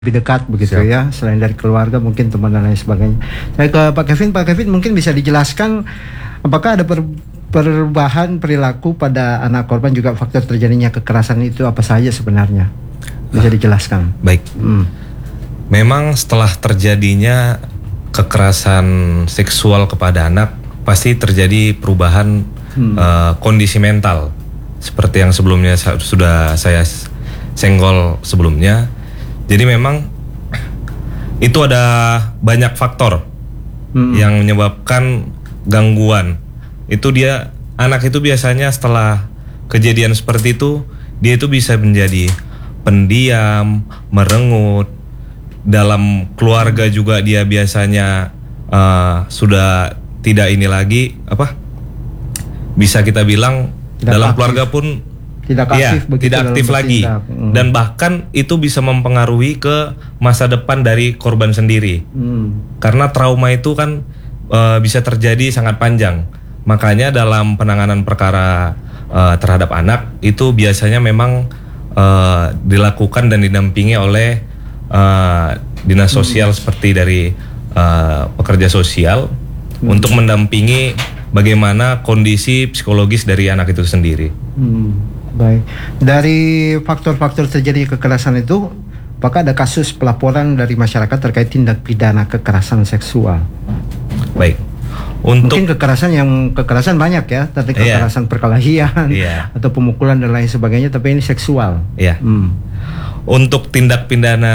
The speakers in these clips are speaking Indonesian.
lebih dekat begitu. Siap. Ya, selain dari keluarga mungkin teman dan lain sebagainya. Saya ke Pak Kevin mungkin bisa dijelaskan apakah ada perubahan perilaku pada anak korban, juga faktor terjadinya kekerasan itu apa saja sebenarnya, bisa dijelaskan? Baik. Memang setelah terjadinya kekerasan seksual kepada anak pasti terjadi perubahan kondisi mental seperti yang sebelumnya sudah saya senggol sebelumnya. Jadi memang itu ada banyak faktor yang menyebabkan gangguan. Itu anak itu biasanya setelah kejadian seperti itu, dia itu bisa menjadi pendiam, merengut. Dalam keluarga juga dia biasanya sudah tidak ini lagi, bisa kita bilang tidak dalam aktif. Keluarga pun tidak aktif lagi. Dan bahkan itu bisa mempengaruhi ke masa depan dari korban sendiri. Karena trauma itu kan bisa terjadi sangat panjang. Makanya dalam penanganan perkara terhadap anak itu biasanya memang dilakukan dan didampingi oleh dinas sosial seperti dari pekerja sosial untuk mendampingi bagaimana kondisi psikologis dari anak itu sendiri. Baik, dari faktor-faktor terjadi kekerasan itu, apakah ada kasus pelaporan dari masyarakat terkait tindak pidana kekerasan seksual? Baik, mungkin kekerasan banyak ya, tapi kekerasan perkelahian atau pemukulan dan lain sebagainya, tapi ini seksual. Untuk tindak pidana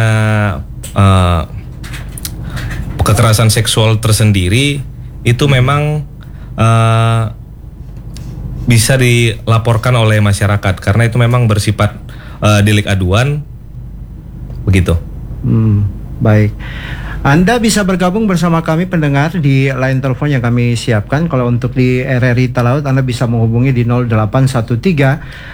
kekerasan seksual tersendiri itu memang bisa dilaporkan oleh masyarakat karena itu memang bersifat delik aduan, begitu. Baik, Anda bisa bergabung bersama kami pendengar di line telepon yang kami siapkan. Kalau untuk di RRI Talaut, Anda bisa menghubungi di 0813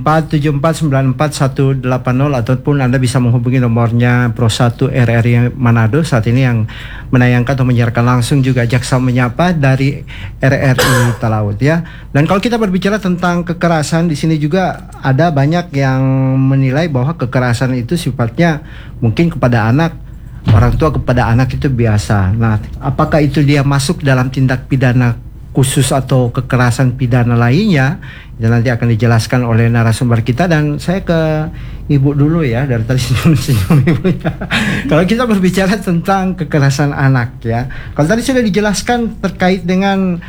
474 94 180 ataupun Anda bisa menghubungi nomornya Pro 1 RRI Manado saat ini yang menayangkan atau menyiarkan langsung juga Jaksa Menyapa dari RRI Talaut ya. Dan kalau kita berbicara tentang kekerasan, di sini juga ada banyak yang menilai bahwa kekerasan itu sifatnya mungkin kepada anak, orang tua kepada anak itu biasa. Nah, apakah itu dia masuk dalam tindak pidana khusus atau kekerasan pidana lainnya, dan nanti akan dijelaskan oleh narasumber kita. Dan saya ke Ibu dulu ya, dari tadi senyum Ibunya. Kalau kita berbicara tentang kekerasan anak ya, kalau tadi sudah dijelaskan terkait dengan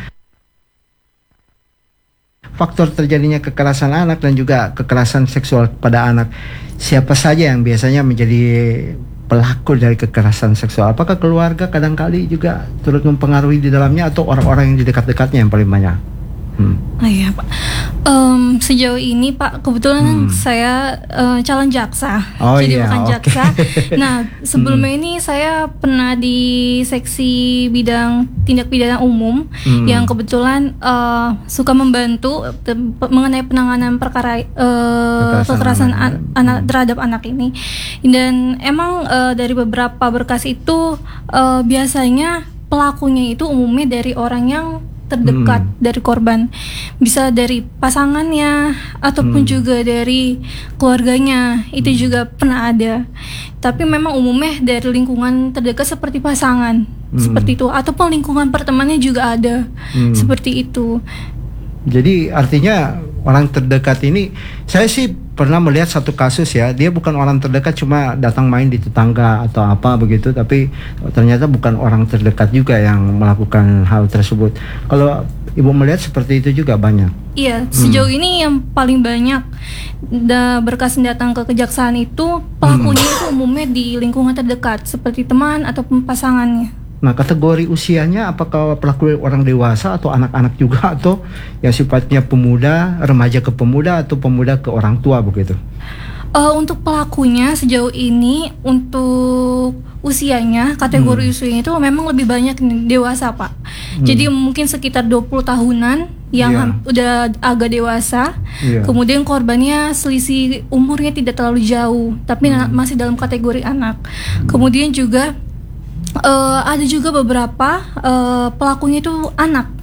faktor terjadinya kekerasan anak dan juga kekerasan seksual pada anak, siapa saja yang biasanya menjadi pelaku dari kekerasan seksual? Apakah keluarga kadang-kali juga turut mempengaruhi di dalamnya atau orang-orang yang di dekat-dekatnya yang paling banyak? Iya Pak, sejauh ini Pak kebetulan saya calon jaksa, jadi bukan jaksa. Nah sebelumnya ini saya pernah di seksi bidang tindak pidana umum yang kebetulan suka membantu mengenai penanganan perkara kekerasan anak terhadap anak ini. Dan emang dari beberapa berkas itu biasanya pelakunya itu umumnya dari orang yang terdekat dari korban, bisa dari pasangannya ataupun juga dari keluarganya, itu juga pernah ada. Tapi memang umumnya dari lingkungan terdekat seperti pasangan, seperti itu, ataupun lingkungan pertemanannya juga ada, seperti itu. Jadi artinya orang terdekat ini, saya sih pernah melihat satu kasus ya, dia bukan orang terdekat, cuma datang main di tetangga atau apa begitu, tapi ternyata bukan orang terdekat juga yang melakukan hal tersebut. Kalau Ibu melihat seperti itu juga banyak? Iya, sejauh ini yang paling banyak berkas datang ke kejaksaan itu pelakunya itu umumnya di lingkungan terdekat seperti teman ataupun pasangannya. Nah, kategori usianya apakah pelaku orang dewasa atau anak-anak juga, atau yang sifatnya pemuda, remaja ke pemuda, atau pemuda ke orang tua begitu? Untuk pelakunya sejauh ini untuk usianya, kategori usianya itu memang lebih banyak dewasa Pak. Jadi mungkin sekitar 20 tahunan yang udah agak dewasa. Kemudian korbannya selisih umurnya tidak terlalu jauh, tapi masih dalam kategori anak. Kemudian juga ada juga beberapa pelakunya itu anak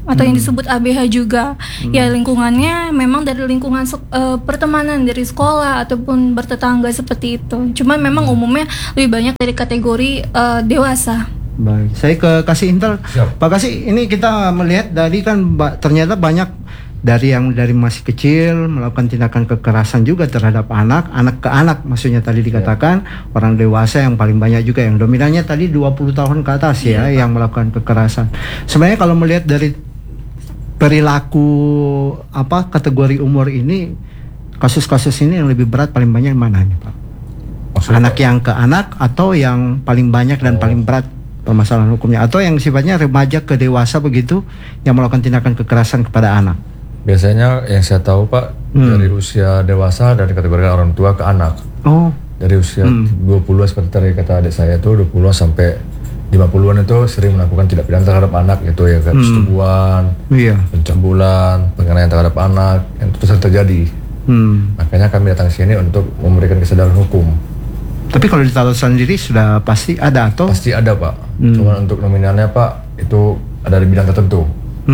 atau yang disebut ABH juga. Ya lingkungannya memang dari lingkungan pertemanan, dari sekolah ataupun bertetangga seperti itu. Cuman memang umumnya lebih banyak dari kategori dewasa. Baik, saya ke Kasih Intel. Pak Kasih, ini kita melihat dari kan ternyata banyak dari masih kecil melakukan tindakan kekerasan juga terhadap anak ke anak, maksudnya tadi dikatakan orang dewasa yang paling banyak juga, yang dominannya tadi 20 tahun ke atas yang melakukan kekerasan. Sebenarnya kalau melihat dari perilaku kategori umur ini, kasus-kasus ini yang lebih berat paling banyak mana nih Pak? Maksudnya, anak yang ke anak atau yang paling banyak dan paling berat permasalahan hukumnya, atau yang sifatnya remaja ke dewasa begitu yang melakukan tindakan kekerasan kepada anak? Biasanya yang saya tahu Pak, dari usia dewasa dari kategori orang tua ke anak. Dari usia 20 seperti tadi kata adik saya itu 20 sampai 50-an itu sering melakukan tindak pidana terhadap anak, yaitu ya kayak persetubuhan, pencabulan, penganiayaan terhadap anak yang terus terjadi. Makanya kami datang ke sini untuk memberikan kesadaran hukum. Tapi kalau di Talaut sendiri sudah pasti ada atau? Pasti ada Pak. Cuma untuk nominalnya Pak itu ada di bidang tertentu.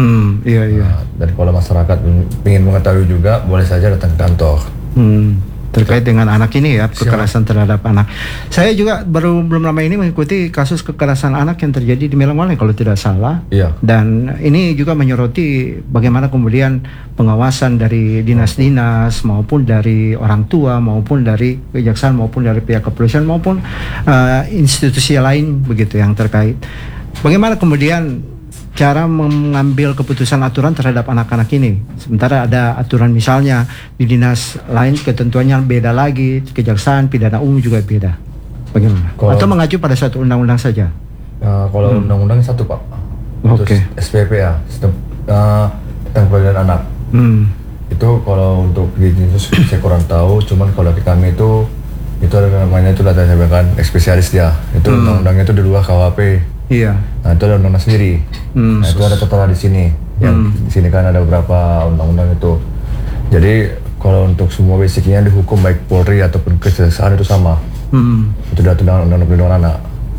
Nah, dan kalau masyarakat ingin mengetahui juga boleh saja datang ke kantor. Terkait dengan anak ini ya, kekerasan terhadap anak. Saya juga belum lama ini mengikuti kasus kekerasan anak yang terjadi di Melangwaleng kalau tidak salah. Dan ini juga menyoroti bagaimana kemudian pengawasan dari dinas-dinas maupun dari orang tua maupun dari kejaksaan maupun dari pihak kepolisian maupun institusi lain begitu yang terkait. Bagaimana kemudian cara mengambil keputusan aturan terhadap anak-anak ini, sementara ada aturan misalnya di dinas lain ketentuannya beda lagi, kejaksaan pidana umum juga beda. Bagaimana? Atau mengacu pada satu undang-undang saja? Kalau undang-undang satu Pak, untuk SPP ya, tentang perlindungan anak. Itu kalau untuk di dinas saya kurang tahu, cuman kalau di kami itu ada namanya itu data saya bahkan spesialis dia. Itu undang-undangnya itu di luar KUHP. Nah itu ada undang-undang sendiri. Nah itu ada tertera di sini. Yang di sini kan ada beberapa undang-undang itu. Jadi kalau untuk semua basicnya dihukum baik Polri ataupun kejaksaan itu sama. Itu ada undang-undang perlindungan anak.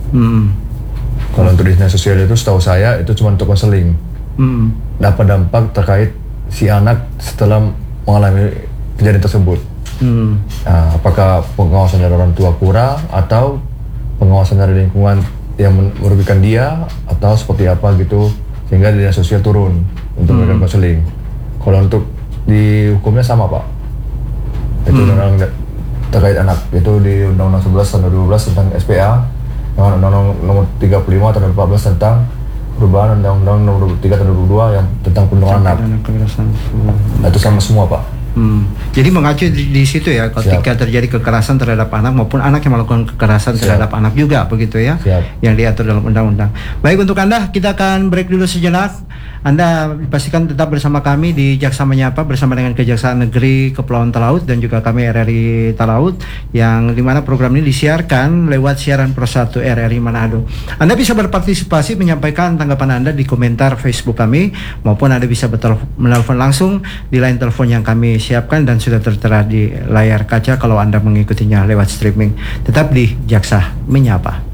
Kalau untuk dinas sosial itu setahu saya itu cuma untuk konseling. Dapat dampak terkait si anak setelah mengalami kejadian tersebut. Nah, apakah pengawasan dari orang tua kurang atau pengawasan dari lingkungan yang merugikan dia atau seperti apa gitu, sehingga dinas sosial turun untuk memberikan konseling. Kalau untuk di hukumnya sama Pak, itu undang-undang terkait anak, itu di Undang-Undang 11 tahun 2012 tentang SPA, Undang-Undang nomor 35 tahun 2014 tentang perubahan Undang-Undang nomor 23 tahun 2022 yang tentang perlindungan anak. Nah, itu sama semua Pak. Jadi mengacu di situ ya, ketika terjadi kekerasan terhadap anak maupun anak yang melakukan kekerasan terhadap anak juga begitu ya, yang diatur dalam undang-undang. Baik, untuk Anda kita akan break dulu sejenak. Anda pastikan tetap bersama kami di Jaksa Menyapa bersama dengan Kejaksaan Negeri Kepulauan Talaut dan juga kami RRI Talaut, yang dimana program ini disiarkan lewat siaran Pro 1 RRI Manado. Anda bisa berpartisipasi menyampaikan tanggapan Anda di komentar Facebook kami, maupun Anda bisa menelpon langsung di line telepon yang kami siapkan dan sudah tertera di layar kaca kalau Anda mengikutinya lewat streaming. Tetap di Jaksa Menyapa.